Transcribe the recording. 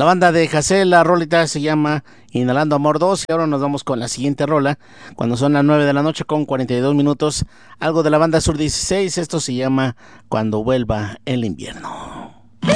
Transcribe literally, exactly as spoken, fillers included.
La banda de Jacel, la rolita se llama Inhalando Amor dos. Y ahora nos vamos con la siguiente rola, cuando son las nueve de la noche con cuarenta y dos minutos. Algo de la banda Sur dieciséis, esto se llama Cuando vuelva el invierno.